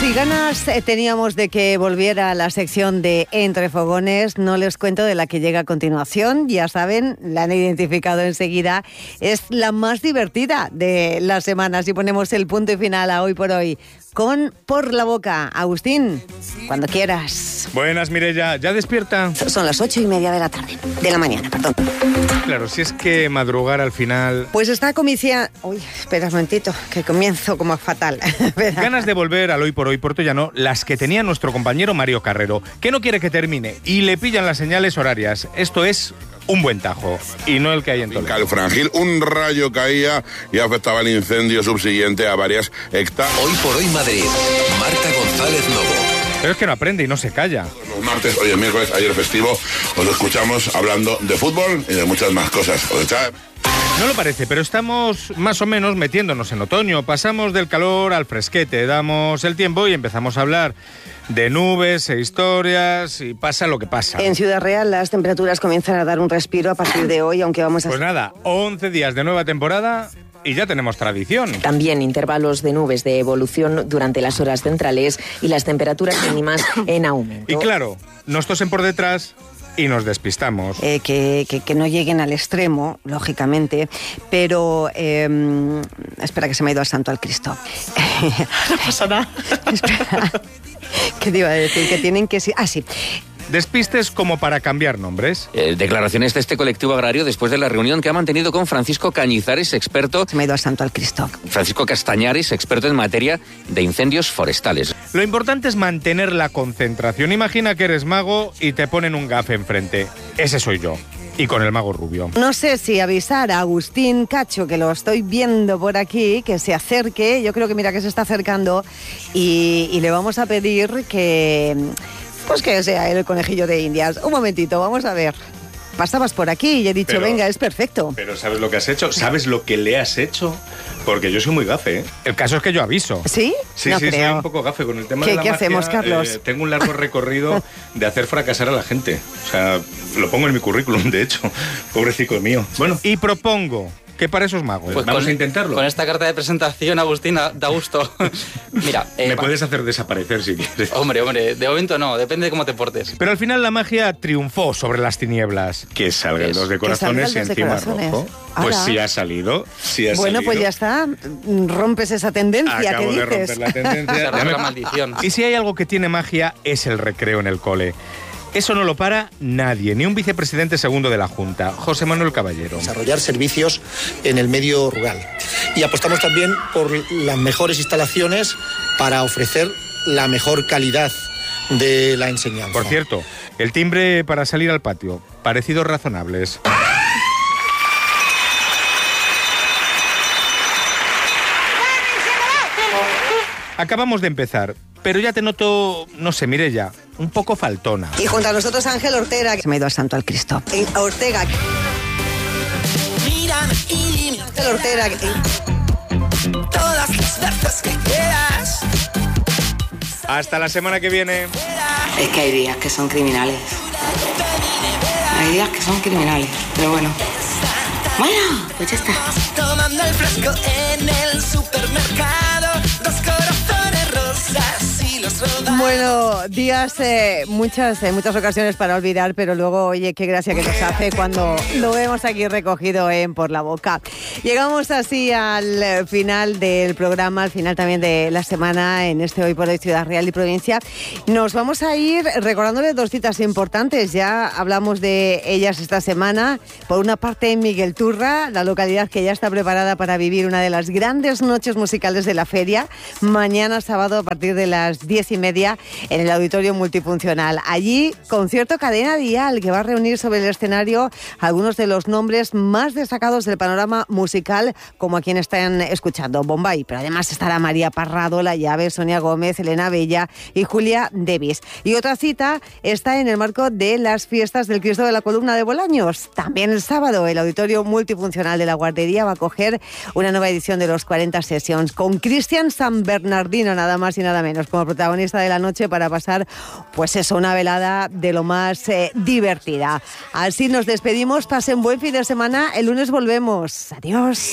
Si ganas teníamos de que volviera la sección de Entre Fogones, no les cuento de la que llega a continuación. Ya saben, la han identificado enseguida. Es la más divertida de la semana. Si ponemos el punto y final a Hoy por Hoy con Por la Boca. Agustín, cuando quieras. Buenas, Mireia. ¿Ya despierta? Son las 8:30 de la tarde. De la mañana, perdón. Claro, si es que madrugar al final... Pues está comisia... Uy, espera un momentito, que comienzo como fatal. Ganas de volver al Hoy por Hoy Portollano, las que tenía nuestro compañero Mario Carrero, que no quiere que termine y le pillan las señales horarias. Esto es un buen tajo, y no el que hay en Toledo. Calfrangil, un rayo caía y afectaba el incendio subsiguiente a varias hectáreas. Hoy por Hoy Madrid, Marta González Novo. Pero es que no aprende y no se calla. Los martes, hoy es miércoles, ayer festivo, os escuchamos hablando de fútbol y de muchas más cosas. No lo parece, pero estamos más o menos metiéndonos en otoño. Pasamos del calor al fresquete, damos el tiempo y empezamos a hablar de nubes e historias y pasa lo que pasa. En Ciudad Real las temperaturas comienzan a dar un respiro a partir de hoy, aunque vamos a... Pues nada, 11 días de nueva temporada y ya tenemos tradición. También intervalos de nubes de evolución durante las horas centrales y las temperaturas mínimas en aumento. Y claro, nos tosen por detrás y nos despistamos. Que no lleguen al extremo, lógicamente, pero... espera, que se me ha ido al santo al Cristo. No pasa nada. Espera, ¿qué te iba a decir? Que tienen que... Ah, sí. Despistes como para cambiar nombres. Declaraciones de este colectivo agrario después de la reunión que ha mantenido con Francisco Cañizares, experto... Se me ha ido al santo al Cristo. Francisco Castañares, experto en materia de incendios forestales. Lo importante es mantener la concentración. Imagina que eres mago y te ponen un gafe enfrente. Ese soy yo. Y con el mago rubio. No sé si avisar a Agustín Cacho, que lo estoy viendo por aquí, que se acerque. Yo creo que mira que se está acercando y le vamos a pedir que... Pues que sea el conejillo de Indias. Un momentito, vamos a ver. Pasabas por aquí y he dicho, venga, es perfecto. Pero ¿sabes lo que has hecho? ¿Sabes lo que le has hecho? Porque yo soy muy gafe, ¿eh? El caso es que yo aviso. ¿Sí? Sí, no sí, creo. soy un poco gafe con el tema de la ¿Qué magia. hacemos, Carlos? Tengo un largo recorrido de hacer fracasar a la gente. O sea, lo pongo en mi currículum, de hecho. Pobrecito mío. Bueno, y propongo que para esos magos. Pues vamos a intentarlo. Con esta carta de presentación, Agustín, da gusto. Mira, me puedes hacer desaparecer si quieres. Hombre, de momento no, depende de cómo te portes. Pero al final la magia triunfó sobre las tinieblas. Que salgan los de corazones y encima rojo. Pues sí ha salido, Bueno, pues ya está, rompes esa tendencia. Acabo que de dices. romper la tendencia. La maldición. Y si hay algo que tiene magia es el recreo en el cole. Eso no lo para nadie, ni un vicepresidente segundo de la Junta, José Manuel Caballero. Desarrollar servicios en el medio rural. Y apostamos también por las mejores instalaciones para ofrecer la mejor calidad de la enseñanza. Por cierto, el timbre para salir al patio, parecidos razonables. Acabamos de empezar, pero ya te noto, no sé, Mireia, un poco faltona. Y junto a nosotros Ángel Ortega. Se me ha ido al santo al Cristo. Ortega. Ángel Ortega. Todas las veces que quieras. Hasta la semana que viene. Es que hay días que son criminales. Hay días que son criminales, pero bueno. Bueno, pues ya está. Tomando el fresco en el supermercado. Dos corazones rosas y los rodados. Bueno, días, muchas ocasiones para olvidar, pero luego, oye, qué gracia que nos hace cuando lo vemos aquí recogido en Por la Boca. Llegamos así al final del programa, al final también de la semana en este Hoy por Hoy Ciudad Real y Provincia. Nos vamos a ir recordándole dos citas importantes. Ya hablamos de ellas esta semana. Por una parte, en Miguel Turra, la localidad que ya está preparada para vivir una de las grandes noches musicales de la feria. Mañana sábado a partir de las 10:30 en el Auditorio Multifuncional. Allí, concierto Cadena Dial, que va a reunir sobre el escenario algunos de los nombres más destacados del panorama musical, como a quien están escuchando, Bombay. Pero además estará María Parrado, La Llave, Sonia Gómez, Elena Bella y Julia Devis. Y otra cita está en el marco de las fiestas del Cristo de la Columna de Bolaños. También el sábado, el Auditorio Multifuncional de la Guardería va a acoger una nueva edición de los 40 Sessions con Cristian San Bernardino, nada más y nada menos, como protagonista de la noche, para pasar, pues eso, una velada de lo más divertida. Así nos despedimos, pasen buen fin de semana, el lunes volvemos. Adiós.